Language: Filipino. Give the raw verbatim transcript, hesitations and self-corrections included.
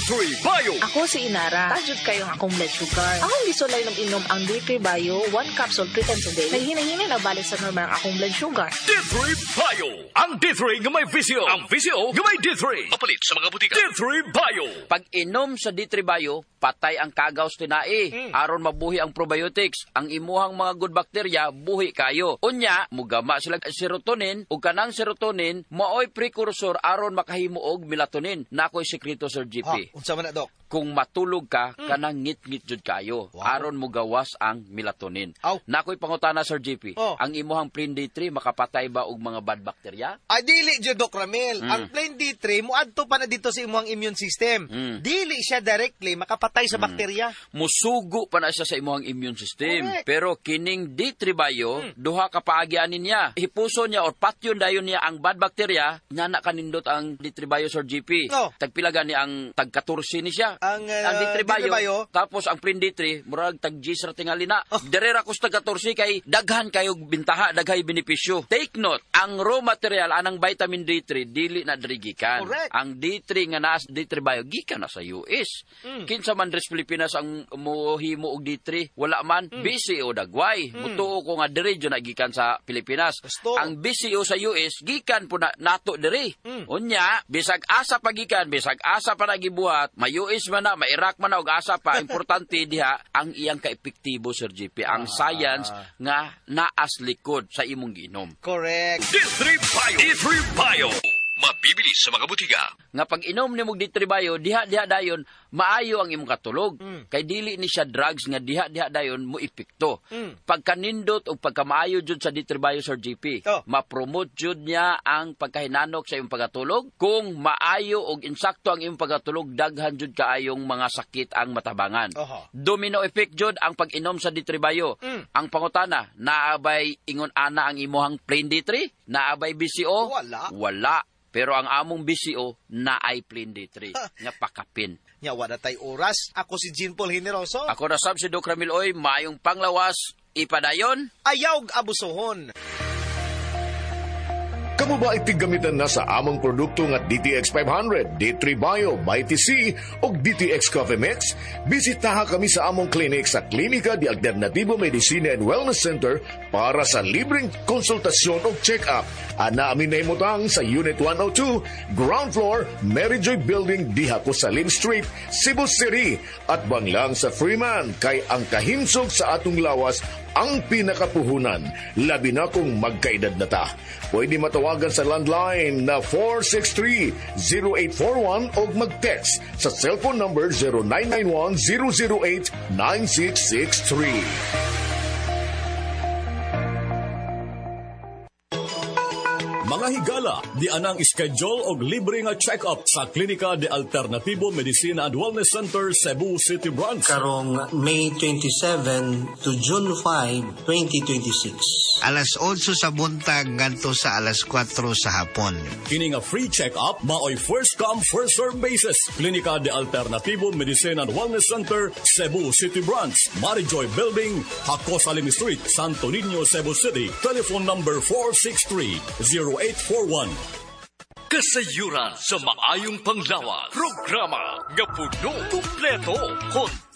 three Bio. Ako si Inara. Tajud kayong akong blood sugar. Akong gisulay ng inom ang D three Bio, one capsule three times a day. Naghinahina na balik sa normal ang akong blood sugar. D three Bio. Ang D three nga may visio. Ang visio nga may D three. Mapalit sa mga butika. D three Bio. Pag inom sa D three Bio, patay ang kagaw sa tinai. Mm. Aron mabuhi ang probiotics. Ang imuhang mga good bacteria, buhi kayo. Unya, mugama sila serotonin, ug kanang serotonin, maoy precursor aron makahimo og melatonin. Nakoy sekreto, Sir G P. Ha, unsa man na, Dok? Kung matulog ka, mm. kanang ngit-ngit jud kayo. Wow. Aron mo gawas ang melatonin. Aw. Nakoy pangutana, Sir G P. Oh. Ang imuhang plain D three, makapatay ba og mga bad bacteria? Ay, dili dyan, Doc Ramil. Mm. Ang plain D three, muadto pa na dito sa imong immune system. Mm. Dili siya directly makapatay sa Mm. bakterya. Musugo pa na siya sa imuhang immune system. Correct. Pero kining D three Bio, Mm. duha ka paagyanin niya. Hipuso niya or patyon dayon niya ang bad bacteria, nga na kanindot ang D three Bio, Sir G P. Oh. Tagpila gani ang tag fourteen ni siya. Ang, uh, ang D three Bio, D three Bio, tapos ang plain D three, murag tag G sa tingali na. Oh. Derera ko sa tag fourteen kay daghan kayo bintaha, daghay benepisyo. Take note, ang raw material anang vitamin D three dili na diri gikan. Correct. Ang D three nga naa sa D three Bio gikan na sa U S. Mm. Kinsa man dres Pilipinas ang mohimo og D three, wala man Mm. B C O dagway. Mm. Mutuo ko nga diri jud na gikan sa Pilipinas. Gusto. Ang B C O sa U S gikan po na nato diri. Mm. Unya, bisag asa pagikan, bisag asa pa nagibuhat, may U S man na, may Iraq man na og asa pa, importante diha ang iyang kaepektibo, Sir G P, ang Ah. science nga naas likod sa imong giinom. Correct. D three Bio. D three Bio. Mabibili sa mga butika. Nga pag inom ni mog D three Bio, diha-diha dayon maayo ang imong katulog. Mm. Kay dili ni siya drugs nga diha-diha dayon mo epekto. Mm. Pagkanindot o pagkamaayo jud sa D three Bio, Sir G P, Oh. ma-promote jud niya ang pagkahinanok sa imong pagkatulog. Kung maayo og insakto ang imong pagkatulog, daghan jud kaayong mga sakit ang matabangan. Oho. Domino effect jud ang pag-inom sa D three Bio. Mm. Ang pangutana, naabay ingon ana ang imuhang plain D three? Naabay B C O? Wala. Wala. Pero ang among B C O na ay plain D three nga pakapin. Nya wala tay oras. Ako si Jean Paul Generoso. Ako na sab si Doc Ramil Oy, mayong panglawas, ipadayon. Ayaw og abusohon. Kamu ba itigamitan na sa among produkto nga D T X five hundred, D three Bio, B I T C o D T X Coffee Mix? Bisitaha kami sa among clinic sa Klinika de Alternativo Medicina and Wellness Center para sa libreng konsultasyon o check-up. Ana amin na imutang sa Unit one oh two, Ground Floor, Mary Joy Building, Diha Cosalim Street, Cebu City. At banglang sa Freeman, kay ang kahinsog sa atong lawas ang pinakapuhunan, labi na kung magkaedad na ta. Pwede matawagan sa landline na four six three, zero eight four one o mag-text sa cellphone number zero nine nine one, zero zero eight, nine six six three. Mga higala, di anang schedule og libre nga check-up sa Klinika de Alternativo Medicina and Wellness Center, Cebu City Branch. Karong May twenty-seven to June five, twenty twenty-six. Alas otso sa buntag ngadto sa alas kwatro sa hapon. Kini nga free check-up maoy first come first serve basis. Klinika de Alternativo Medicina and Wellness Center, Cebu City Branch, Mary Joy Building, Hacosalim Street, Santo Niño, Cebu City. Telephone number four six three, zero eight four one. Kasayuran sa maayong panglawas. Programa nga puno, kumpleto,